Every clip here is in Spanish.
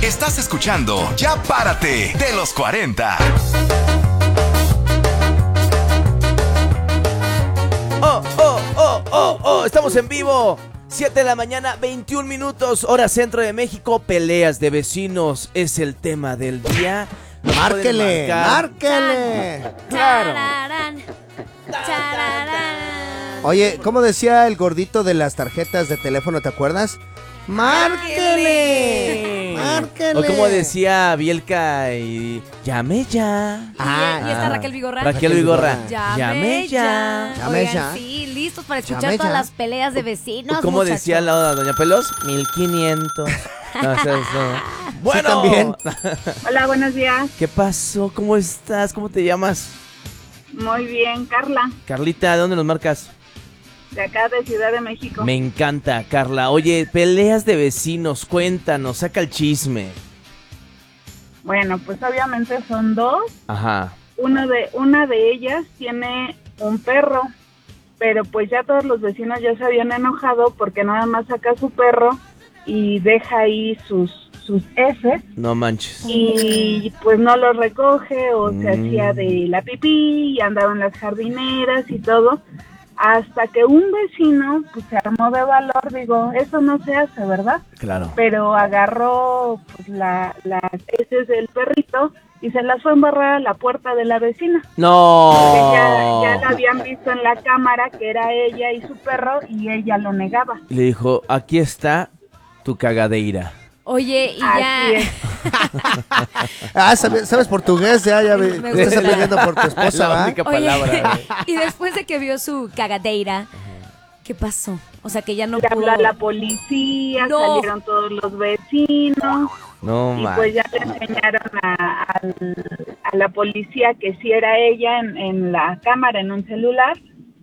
Estás escuchando Ya Párate de los 40. Estamos en vivo. 7 de la mañana, 21 minutos, hora centro de México. Peleas de vecinos es el tema del día. Márquele. Claro. Oye, ¿cómo decía el gordito de las tarjetas de teléfono, te acuerdas? ¡Márquele! O como decía Bielka y llame ya. Y está Raquel Vigorra. Raquel Vigorra. Llame ya. Llame Oigan, ya. sí, listos para escuchar Llame todas ya. las peleas de vecinos. ¿Cómo muchacho. decía la doña Pelos? 1500. No, o sea, eso. Bueno. también. Hola, buenos días. ¿Qué pasó? ¿Cómo estás? ¿Cómo te llamas? Muy bien, Carla, Carlita, ¿de dónde nos marcas? de acá de Ciudad de México. Me encanta, Carla. Oye, peleas de vecinos, cuéntanos, saca el chisme. Bueno, pues obviamente son dos. Ajá. Una de ellas tiene un perro, pero pues ya todos los vecinos ya se habían enojado porque nada más saca su perro y deja ahí sus heces No manches. y pues no los recoge o se hacía de la pipí y andaba en las jardineras y todo. Hasta que un vecino pues se armó de valor, digo, eso no se hace, ¿verdad? Claro. Pero agarró pues, las heces del perrito y se las fue a embarrar a la puerta de la vecina. No. Porque ya la habían visto en la cámara que era ella y su perro y ella lo negaba. Le dijo, aquí está tu cagadeira. Oye, y ya. Así es. ¿Sabes portugués? Ya Me estás gusta. aprendiendo por tu Es esposa, la ¿va? única Oye, palabra. güey. y después de que vio su cagadeira, ¿qué pasó? O sea, que ya no Le pudo. habló a la policía, No. salieron todos los vecinos No y manches. pues ya le enseñaron a la policía que sí era ella en la cámara, en un celular.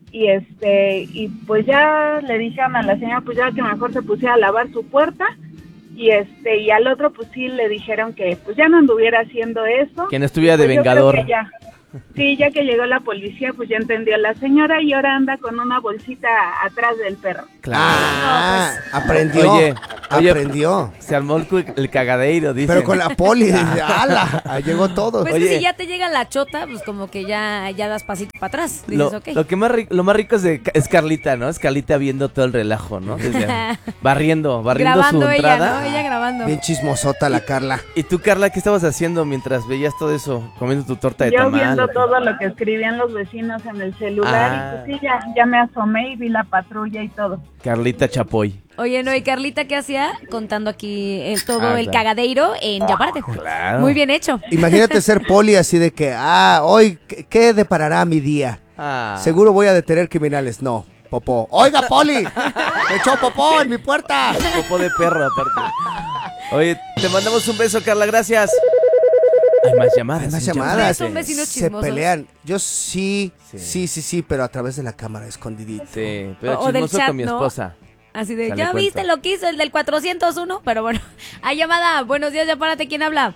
Y pues ya le dijeron a la señora pues ya que mejor se pusiera a lavar su puerta y al otro pues sí le dijeron que pues ya no anduviera haciendo eso. Quien estuviera de Pues yo creo vengador. que ya que llegó la policía pues ya entendió la señora y ahora anda con una bolsita atrás del perro. Claro. Aprendió. Oye, aprendió. Se armó el cagadeiro, dice. Pero con la poli, dice, ¡ala! Ahí llegó todo. Pues Oye. que si ya te llega la chota, pues como que ya das pasito para atrás. Dices, ok. Lo más rico es Carlita, ¿no? Es Carlita viendo todo el relajo, ¿no? Barriendo Grabando su ella, entrada. ¿no? Ella grabando. Bien chismosota la Carla. ¿Y tú, Carla, qué estabas haciendo mientras veías todo eso? Comiendo tu torta de Yo tamal. viendo ¿o qué? todo lo que escribían los vecinos en el celular y pues sí, ya me asomé y vi la patrulla y todo. Carlita Chapoy. Oye, no, ¿y Carlita qué hacía? Contando aquí todo el Claro. cagadeiro en Yapárate. Claro. Muy bien hecho. Imagínate ser poli así de que, hoy, ¿qué deparará mi día? Ah. Seguro voy a detener criminales. No, popó. ¡Oiga, poli! ¡Me echó popó en mi puerta! Popó de perro, aparte. Oye, te mandamos un beso, Carla, gracias. Hay más llamadas. Hay más ¿sí? llamadas. Son vecinos Se chismosos. pelean. Yo sí, pero a través de la cámara, escondidito. Sí, pero O del chismoso chat, con mi ¿no? esposa. Así de, Sale ¿ya cuento. viste lo que hizo el del 401? Pero bueno, hay llamada. Buenos días, Yapárate. ¿Quién habla?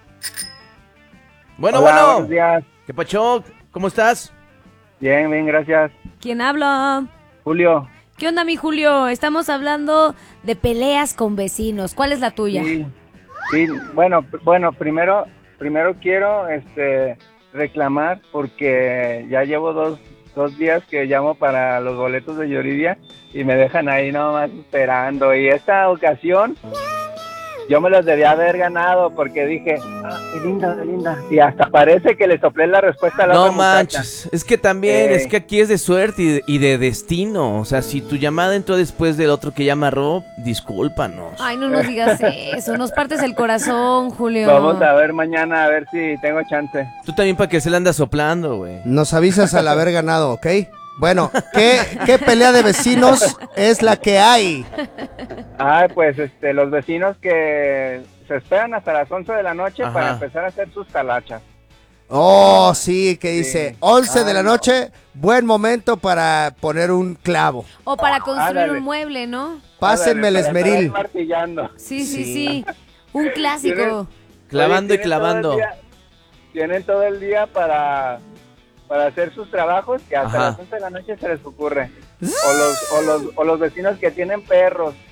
Bueno, Hola, bueno. buenos días. ¿Qué pacho? ¿Cómo estás? Bien, bien, gracias. ¿Quién habla? Julio. ¿Qué onda, mi Julio? Estamos hablando de peleas con vecinos. ¿Cuál es la tuya? Sí, bueno, primero quiero reclamar porque ya llevo dos días que llamo para los boletos de Yuridia y me dejan ahí nomás esperando. Y esta ocasión yo me los debía haber ganado porque dije, qué linda, qué linda. Y hasta parece que le soplé la respuesta a la No otra muchacha. manches, es que también, es que aquí es de suerte y de destino. O sea, si tu llamada entró después del otro que ya amarró, discúlpanos. Ay, no nos digas eso. Nos partes el corazón, Julio. Vamos a ver mañana a ver si tengo chance. Tú también para que se le anda soplando, güey. Nos avisas al haber ganado, ¿ok? Bueno, ¿qué pelea de vecinos es la que hay? Pues los vecinos que se esperan hasta las 11 de la noche Ajá. para empezar a hacer sus talachas. Oh, sí, que dice, Sí. 11 de la no. noche, buen momento para poner un clavo. O para construir Ándale. un mueble, ¿no? Pásenme el Ándale, para esmeril. estar martillando. Sí. Un clásico. Clavando y Oye, clavando. Tienen todo el día para hacer sus trabajos que hasta Ajá. las 11 de la noche se les ocurre. O los vecinos que tienen perros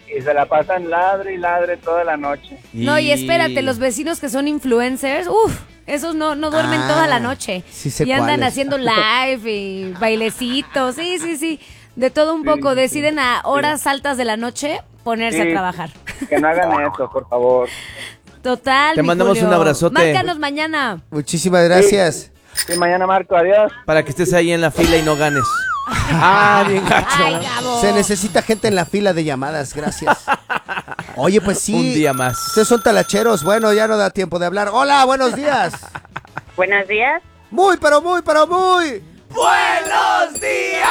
y se la pasan ladre y ladre toda la noche. No, y espérate, los vecinos que son influencers, esos no duermen toda la noche. Sí sé y andan cuáles. haciendo live y bailecitos, sí. De todo un poco, deciden a horas altas de la noche ponerse Sí. a trabajar. Que no hagan eso, por favor. Total, Te mi mandamos Julio. un abrazote. Márcanos mañana. Muchísimas gracias. Sí, mañana marco, adiós. Para que estés ahí en la fila y no ganes. Bien gacho. Ay, ¿no? Gabo. Se necesita gente en la fila de llamadas, gracias. Oye, pues sí. Un día más. Ustedes son talacheros. Bueno, ya no da tiempo de hablar. Hola, buenos días. Buenos días. Muy, pero muy, pero muy. ¡Buenos días!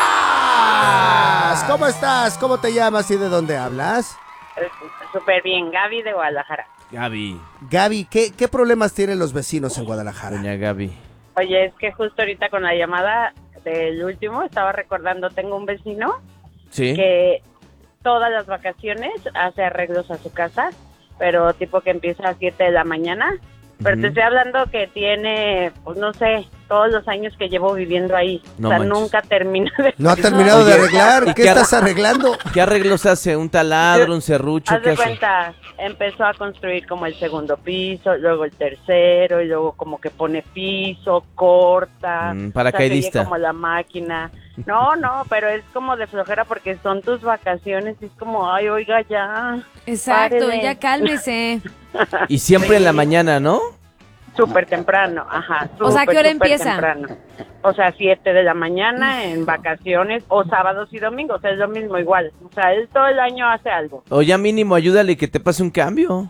¿Cómo estás? ¿Cómo te llamas y de dónde hablas? Súper bien, Gaby de Guadalajara. Gaby, Gaby, ¿qué problemas tienen los vecinos en Guadalajara? doña Gaby. Oye, es que justo ahorita con la llamada del último estaba recordando, tengo un vecino ¿Sí? que todas las vacaciones hace arreglos a su casa, pero tipo que empieza a 7 de la mañana. Pero te estoy hablando que tiene, pues no sé, todos los años que llevo viviendo ahí. No o sea, manches. nunca termina de... ¿No ha terminado de Oye, arreglar? ¿y ¿Qué qué estás arreglando? ¿Qué arreglos hace? ¿Un taladro, un serrucho? Haz ¿Qué de hace? cuenta, empezó a construir como el segundo piso, luego el tercero, y luego como que pone piso, corta. Paracaidista. O sea, se oye como la máquina. No, pero es como de flojera porque son tus vacaciones y es como, ay, oiga, ya. Exacto, párele. ya cálmese. Y siempre en la mañana, ¿no? Súper temprano, ajá. O sea, ¿a qué hora súper empieza? temprano. O sea, 7 de la mañana en vacaciones o sábados y domingos, es lo mismo igual. O sea, él todo el año hace algo. O ya mínimo ayúdale que te pase un cambio,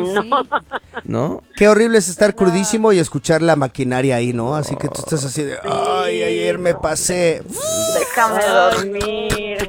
¿no? Qué horrible es estar crudísimo y escuchar la maquinaria ahí, ¿no? Así que tú estás así de, ay, ayer me pasé Déjame dormir.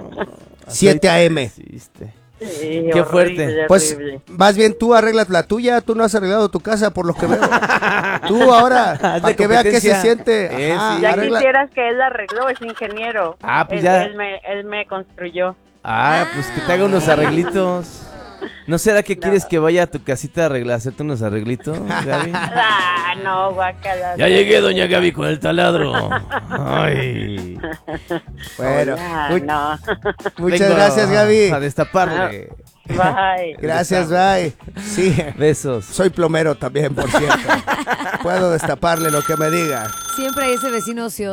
7 a.m. Hiciste. Sí, Qué horrible, fuerte. Pues horrible. más bien tú arreglas la tuya, tú no has arreglado tu casa por lo que veo. Tú ahora, Hazle para que vea qué se competencia. siente. Ajá, Sí. Ya arregla- quisieras que él arregló, es ingeniero. Ah, pues Él- ya. Él me construyó. Pues que te haga unos arreglitos. ¿No será que quieres que vaya a tu casita a arreglar, hacerte unos arreglitos, Gaby? Ah, no, guacala. Ya llegué, doña Gaby, con el taladro. Ay. Bueno, Ah, mu- no. muchas Vengo gracias, Gaby. A destaparle. Bye. Gracias, bye. Sí, Besos. soy plomero también, por cierto. Puedo destaparle lo que me diga. Siempre hay ese vecino ocioso.